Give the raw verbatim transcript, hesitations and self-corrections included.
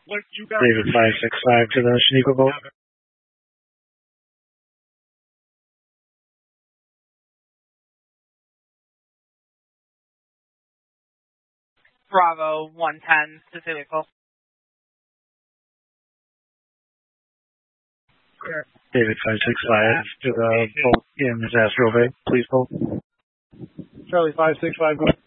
David five six five to the Shaniqua boat. Bravo one ten to vehicle. David five six five to the boat in Zastrow Bay. Please hold. Charlie five six five, go ahead.